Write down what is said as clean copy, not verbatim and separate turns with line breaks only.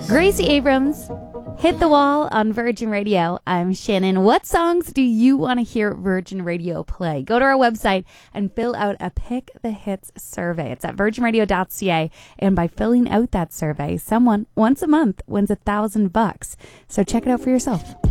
Gracie Abrams, Hit the Wall on Virgin Radio. I'm Shannon. What songs do you want to hear Virgin Radio play? Go to our website and fill out a Pick the Hits survey. It's at virginradio.ca. And by filling out that survey, someone once a month wins $1,000. So check it out for yourself.